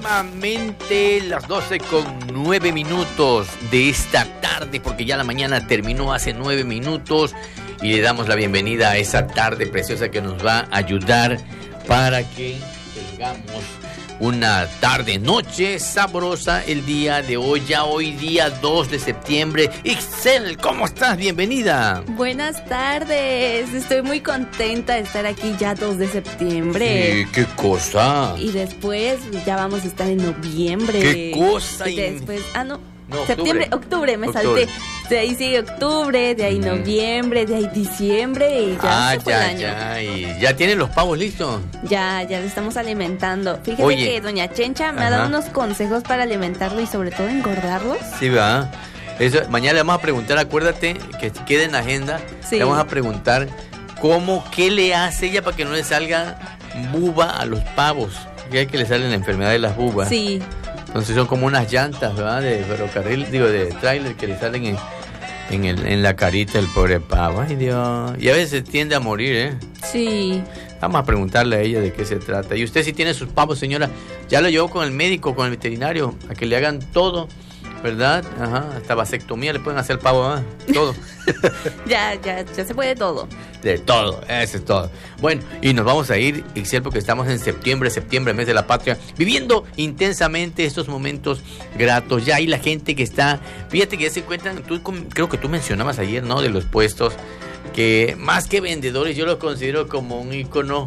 aproximadamente las 12:09 de esta tarde, porque ya la mañana terminó hace 9 minutos, y le damos la bienvenida a esa tarde preciosa que nos va a ayudar para que tengamos una tarde-noche sabrosa el día de hoy, ya hoy día 2 de septiembre. Ixel, ¿cómo estás? Bienvenida. Buenas tardes, estoy muy contenta de estar aquí ya 2 de septiembre. Sí, qué cosa. Y después ya vamos a estar en noviembre. Qué cosa. Y después, No, septiembre, octubre, me salté. De ahí sigue octubre, de ahí noviembre, de ahí diciembre y ya se fue el año. ¿Y ya tienen los pavos listos? Ya lo estamos alimentando. Fíjate que doña Chencha me ha dado unos consejos para alimentarlo y sobre todo engordarlos. Sí, va. Eso, mañana le vamos a preguntar, acuérdate que quede en la agenda. Sí. Le vamos a preguntar qué le hace ella para que no le salga buba a los pavos. Ya hay que le salen la enfermedad de las bubas. Sí. Entonces son como unas llantas, ¿verdad? De ferrocarril, de tráiler que le salen en la carita del pobre pavo. Ay, Dios. Y a veces tiende a morir, ¿eh? Sí. Vamos a preguntarle a ella de qué se trata. Y usted, si tiene sus pavos, señora, ya lo llevó con el médico, con el veterinario, a que le hagan todo, ¿verdad? Hasta vasectomía le pueden hacer pavo, ¿verdad? Todo. ya se puede todo. De todo, eso es todo. Bueno, y nos vamos a ir, Ixel, porque estamos en septiembre, mes de la patria, viviendo intensamente estos momentos gratos. Ya hay la gente que está, fíjate que ya se encuentran, creo que tú mencionabas ayer, ¿no? De los puestos, que más que vendedores, yo los considero como un ícono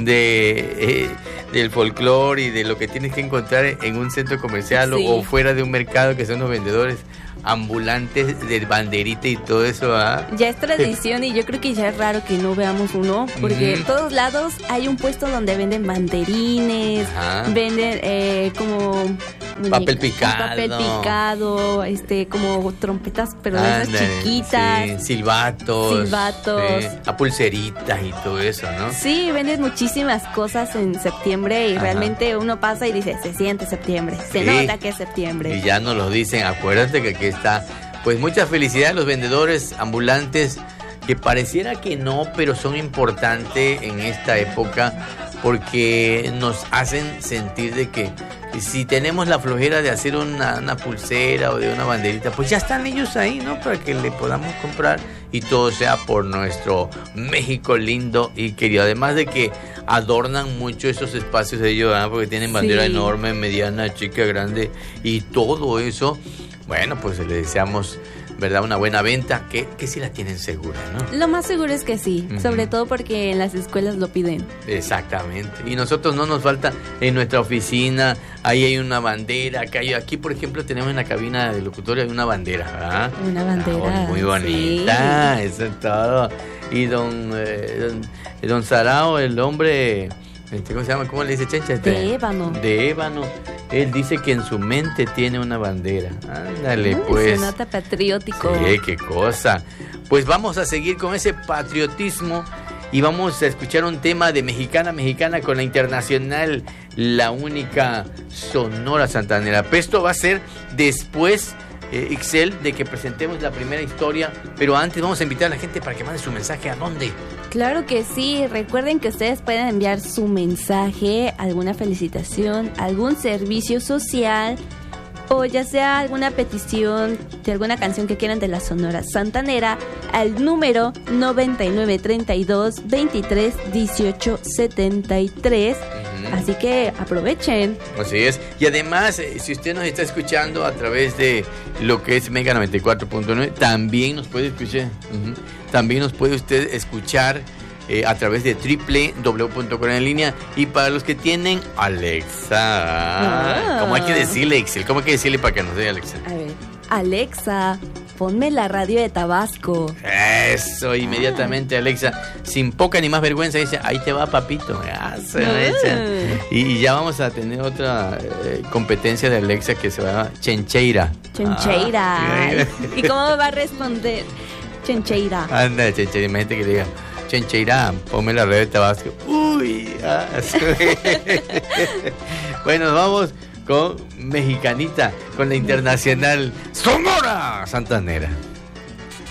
del folclore y de lo que tienes que encontrar en un centro comercial o fuera de un mercado, que son los vendedores ambulantes de banderita y todo eso. Ya es tradición y yo creo que ya es raro que no veamos uno, porque en todos lados hay un puesto donde venden banderines, venden como papel picado, como trompetas, pero de esas chiquitas, silbatos, a pulseritas y todo eso, ¿no? Sí, venden muchísimas cosas en septiembre y realmente uno pasa y dice, se siente septiembre, se nota que es septiembre. Y ya nos lo dicen, acuérdate que aquí está. Pues mucha felicidad a los vendedores ambulantes, que pareciera que no, pero son importantes en esta época, porque nos hacen sentir de que si tenemos la flojera de hacer una pulsera o de una banderita, pues ya están ellos ahí, ¿no? Para que le podamos comprar y todo sea por nuestro México lindo y querido. Además de que adornan mucho esos espacios de ellos, porque tienen bandera enorme, mediana, chica, grande y todo eso. Bueno, pues le deseamos, ¿verdad?, una buena venta, que sí la tienen segura, ¿no? Lo más seguro es que sí, sobre todo porque en las escuelas lo piden. Exactamente. Y nosotros no nos falta en nuestra oficina, ahí hay una bandera, aquí por ejemplo tenemos en la cabina de locutorio hay una bandera, ¿verdad? Una bandera. Muy bonita, eso es todo. Y don Sarao, el hombre, ¿cómo se llama? ¿Cómo le dice Chencha? De ébano. De ébano. Él dice que en su mente tiene una bandera. Ándale, pues. Se nota patriótico. Sí, qué cosa. Pues vamos a seguir con ese patriotismo y vamos a escuchar un tema de Mexicana con la internacional, la única Sonora Santanera. Pero esto va a ser después, Ixel, de que presentemos la primera historia, pero antes vamos a invitar a la gente para que mande su mensaje. ¿A dónde? Claro que sí, recuerden que ustedes pueden enviar su mensaje, alguna felicitación, algún servicio social o ya sea alguna petición de alguna canción que quieran de la Sonora Santanera al número 9932-231873. Así que aprovechen. Así es. Y además, si usted nos está escuchando a través de lo que es Mega 94.9, también nos puede escuchar. También nos puede usted escuchar a través de www.coreanenlinea. Y para los que tienen Alexa, ¿cómo hay que decirle, Excel? ¿Cómo hay que decirle para que nos dé Alexa? A ver, Alexa, ponme la radio de Tabasco. Eso, inmediatamente Alexa, sin poca ni más vergüenza, dice, ahí te va, papito. Y ya vamos a tener otra competencia de Alexa que se llama Chencheira. ¿Y cómo va a responder Chencheira? Anda, Chencheira, imagínate que le diga, Chencheira, ponme la radio de Tabasco. Uy, bueno, nos vamos con Mexicanita, con la internacional Sonora Santanera.